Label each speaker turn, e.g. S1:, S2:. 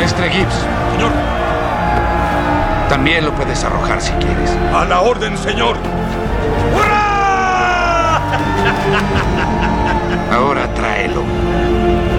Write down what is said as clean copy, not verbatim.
S1: Maestre Gibbs.
S2: Señor.
S1: También lo puedes arrojar si quieres.
S2: A la orden, señor.